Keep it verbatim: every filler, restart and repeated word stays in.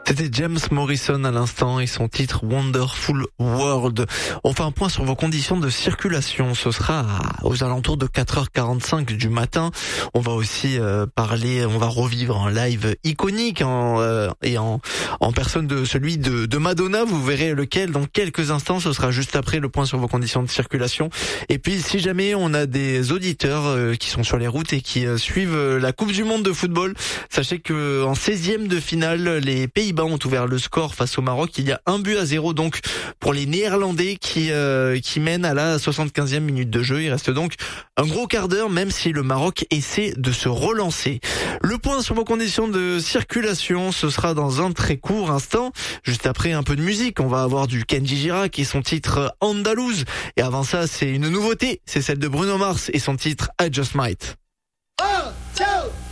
C'était James Morrison à l'instant et son titre Wonderful World. On fait un point sur vos conditions de circulation. Ce sera aux alentours de quatre heures quarante-cinq du matin. On va aussi euh, parler, on va revivre un live iconique en, euh, et en, en personne de celui de, de Madonna. Vous verrez lequel dans quelques instants. Ce sera juste après le point sur vos conditions de circulation. Et puis si jamais on a des auditeurs euh, qui sont sur les routes et qui euh, suivent euh, la Coupe du Monde de football, sachez que en seizième de finale, les Pays-Bas ont ouvert le score face au Maroc. Il y a un but à zéro donc pour les Néerlandais qui euh, qui mènent à la soixante-quinzième minute de jeu. Il reste donc un gros quart d'heure, même si le Maroc essaie de se relancer. Le point sur vos conditions de circulation, ce sera dans un très court instant. Juste après un peu de musique, on va avoir du Kenji Girac et son titre Andalouse. Et avant ça, c'est une nouveauté, c'est celle de Bruno Mars et son titre I Just Might. Un, deux,